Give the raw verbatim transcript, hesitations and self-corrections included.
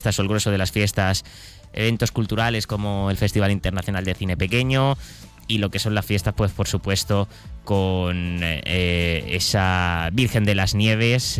o el grueso de las fiestas, eventos culturales como el Festival Internacional de Cine Pequeño y lo que son las fiestas, pues por supuesto, con eh, esa Virgen de las Nieves